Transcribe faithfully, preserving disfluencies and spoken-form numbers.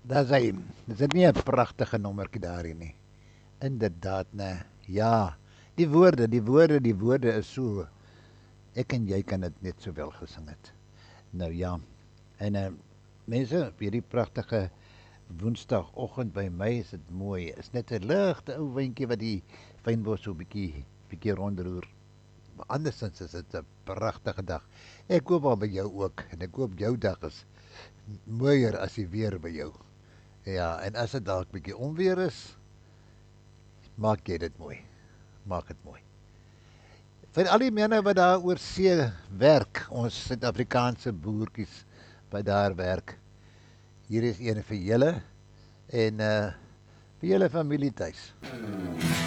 Daar is hy. Dis dit nie 'n pragtige nommertjie daarin nie. Inderdaad, nee. Ja. Die woorde, die woorde, die woorde is so. Ek en jy kan dit net so wel gesing het. Nou ja. En uh, mense, op hierdie pragtige Woensdagoggend by my is dit mooi. Is net 'n ligte ou windjie wat die fynbos so bietjie bietjie rondroer. Maar andersins is dit 'n pragtige dag. Ek hoop al by jou ook en ek hoop jou dag is mooier as die weer by jou. Ja, en as dit dalk bietjie onweer is, maak jy dit mooi. Maak dit mooi. Vir al die mense wat daar oor see werk, ons Suid-Afrikaanse boertjies wat daar werk. Hier is een vir julle en uh vir julle familie tuis.